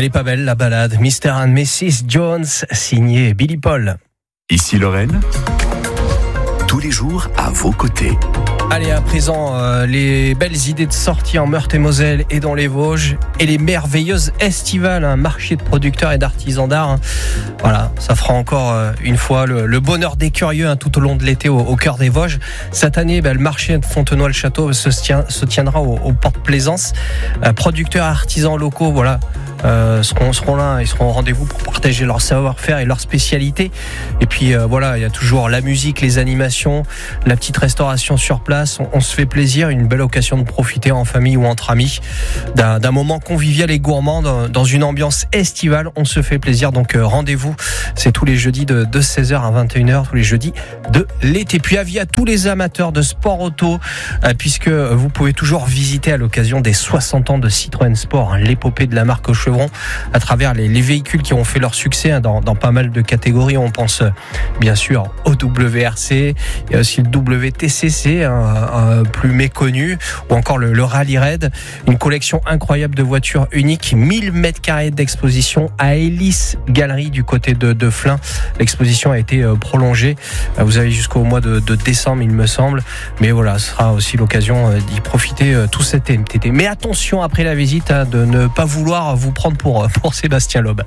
Elle est pas belle la balade, Mr. and Mrs. Jones, signé Billy Paul. Ici Lorraine, tous les jours à vos côtés. Allez, à présent, les belles idées de sortie en Meurthe-et-Moselle et dans les Vosges, et les merveilleuses estivales, un marché de producteurs et d'artisans d'art. Voilà, ça fera encore une fois le bonheur des curieux tout au long de l'été au cœur des Vosges. Cette année, le marché de Fontenoy-le-Château se tiendra au Porte Plaisance. Producteurs et artisans locaux, voilà, seront là, ils seront au rendez-vous pour partager leur savoir-faire et leur spécialité. Et puis voilà, il y a toujours la musique, les animations, la petite restauration sur place. On se fait plaisir, une belle occasion de profiter en famille ou entre amis d'un moment convivial et gourmand dans une ambiance estivale. On se fait plaisir, donc rendez-vous, c'est tous les jeudis de 16h à 21h, tous les jeudis de l'été. Puis avis à tous les amateurs de sport auto, puisque vous pouvez toujours visiter à l'occasion des 60 ans de Citroën Sport, l'épopée de la marque Chevron, à travers les véhicules qui ont fait leur succès dans pas mal de catégories. On pense bien sûr au WRC, il y a aussi le WTCC, plus méconnu, ou encore le Rally Raid. Une collection incroyable de voitures uniques, 1000 m² d'exposition à Hélice Galerie du côté de Flins. L'exposition a été prolongée. Vous avez jusqu'au mois de décembre, il me semble. Mais voilà, ce sera aussi l'occasion d'y profiter tout cet été. Mais attention après la visite de ne pas vouloir vous prendre pour Sébastien Loeb.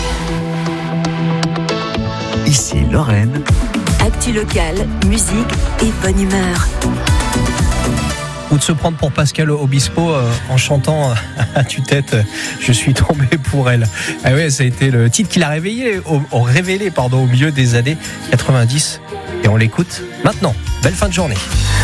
Ici Lorraine. Actu locale, musique et bonne humeur. Ou de se prendre pour Pascal Obispo en chantant à tue-tête Je suis tombé pour elle. Ah ouais, ça a été le titre qu'il a révélé au milieu des années 90. Et on l'écoute maintenant. Belle fin de journée.